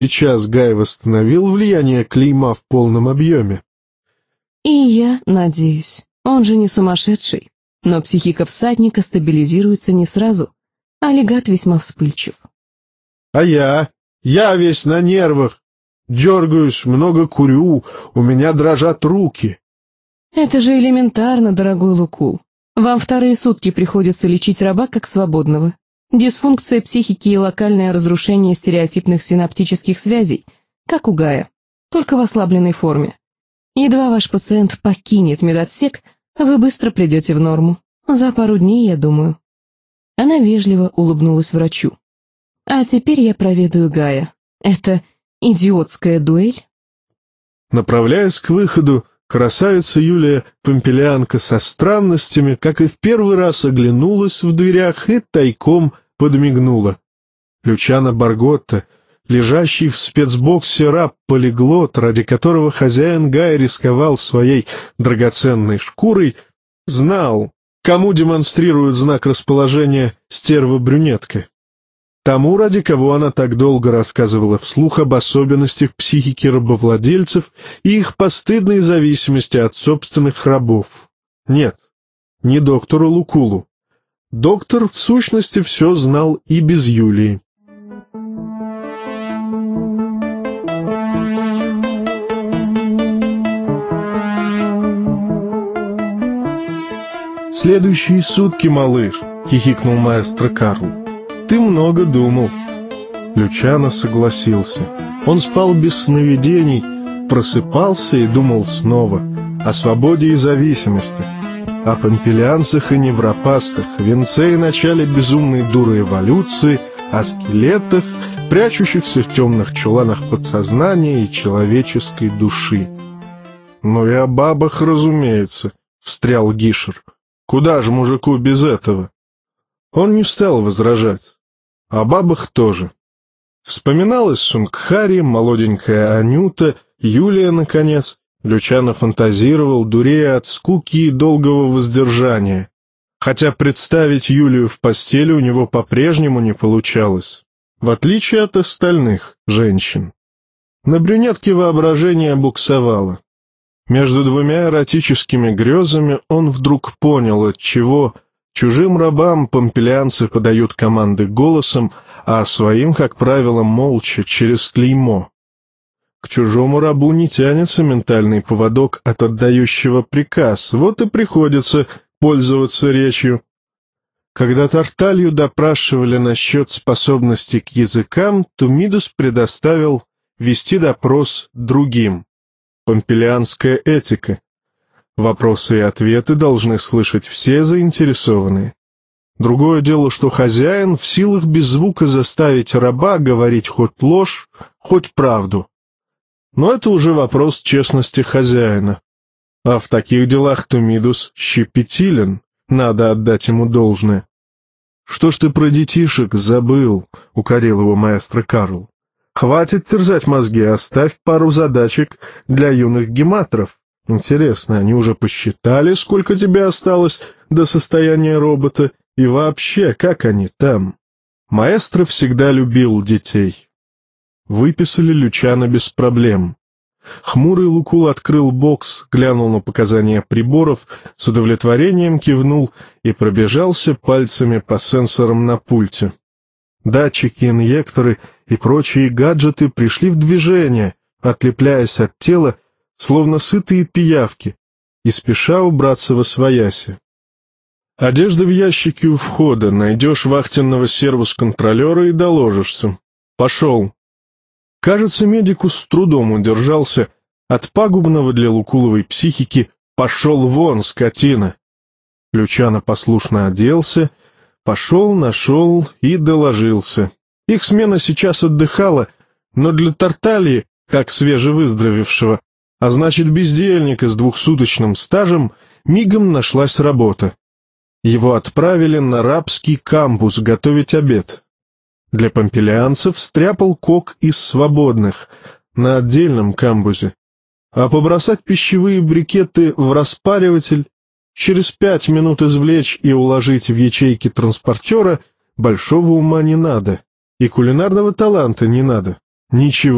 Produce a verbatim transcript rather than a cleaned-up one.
Сейчас Гай восстановил влияние клейма в полном объеме. И я надеюсь. Он же не сумасшедший. Но психика всадника стабилизируется не сразу, а легат весьма вспыльчив. А я? Я весь на нервах. Дергаюсь, много курю, у меня дрожат руки. Это же элементарно, дорогой Лукул. Вам вторые сутки приходится лечить раба как свободного. Дисфункция психики и локальное разрушение стереотипных синаптических связей, как у Гая, только в ослабленной форме. Едва ваш пациент покинет медотсек, вы быстро придете в норму. За пару дней, я думаю. Она вежливо улыбнулась врачу. А теперь я проведаю Гая. Это идиотская дуэль? Направляясь к выходу, красавица Юлия Помпилианка со странностями, как и в первый раз, оглянулась в дверях и тайком подмигнула. Лючано Барготта, лежащий в спецбоксе раб-полиглот, ради которого хозяин Гая рисковал своей драгоценной шкурой, знал, кому демонстрирует знак расположения стерва-брюнетка. Тому, ради кого она так долго рассказывала вслух об особенностях психики рабовладельцев и их постыдной зависимости от собственных рабов. Нет, не доктору Лукулу. Доктор, в сущности, все знал и без Юлии. «Следующие сутки, малыш», — хихикнул маэстро Карл. «Ты много думал». Лючано согласился. Он спал без сновидений, просыпался и думал снова о свободе и зависимости, о помпилианцах и невропастах, венце и начале безумной дуры эволюции, о скелетах, прячущихся в темных чуланах подсознания и человеческой души. «Ну и о бабах, разумеется», — встрял Гишер. «Куда же мужику без этого?» Он не стал возражать. О бабах тоже. Вспоминалась Сунгхари, молоденькая Анюта, Юлия, наконец. Лючано фантазировал, дурея от скуки и долгого воздержания. Хотя представить Юлию в постели у него по-прежнему не получалось, в отличие от остальных женщин. На брюнетке воображение буксовало. Между двумя эротическими грезами он вдруг понял, отчего чужим рабам помпилианцы подают команды голосом, а своим, как правило, молча, через клеймо. К чужому рабу не тянется ментальный поводок от отдающего приказ, вот и приходится пользоваться речью. Когда Тарталью допрашивали насчет способности к языкам, Тумидус предоставил вести допрос другим. Помпилианская этика. Вопросы и ответы должны слышать все заинтересованные. Другое дело, что хозяин в силах без звука заставить раба говорить хоть ложь, хоть правду. Но это уже вопрос честности хозяина. А в таких делах Тумидус щепетилен, надо отдать ему должное. — Что ж ты про детишек забыл? — укорил его маэстро Карл. — Хватит терзать мозги, оставь пару задачек для юных гематров. Интересно, они уже посчитали, сколько тебе осталось до состояния робота, и вообще, как они там? Маэстро всегда любил детей. Выписали Лючано без проблем. Хмурый Лукул открыл бокс, глянул на показания приборов, с удовлетворением кивнул и пробежался пальцами по сенсорам на пульте. Датчики, инъекторы и прочие гаджеты пришли в движение, отлепляясь от тела, словно сытые пиявки, и спеша убраться восвояси. Одежда в ящике у входа, найдешь вахтенного сервус-контролера и доложишься. Пошел. Кажется, медикус с трудом удержался от пагубного для Лукуловой психики «пошел вон, скотина». Лючано послушно оделся, пошел, нашел и доложился. Их смена сейчас отдыхала, но для Тартальи, как свежевыздоровевшего, а значит бездельника с двухсуточным стажем, мигом нашлась работа. Его отправили на рабский камбус готовить обед. Для помпилианцев стряпал кок из свободных, на отдельном камбузе. А побросать пищевые брикеты в распариватель, через пять минут извлечь и уложить в ячейки транспортера большого ума не надо, и кулинарного таланта не надо. Ничего.